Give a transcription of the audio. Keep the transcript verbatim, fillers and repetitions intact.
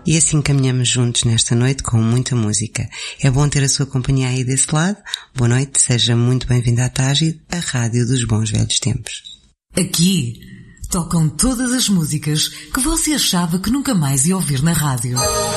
E assim caminhamos juntos nesta noite com muita música. É bom ter a sua companhia aí desse lado. Boa noite, seja muito bem-vindo à Tágide, a rádio dos bons velhos tempos. Aqui tocam todas as músicas que você achava que nunca mais ia ouvir na rádio.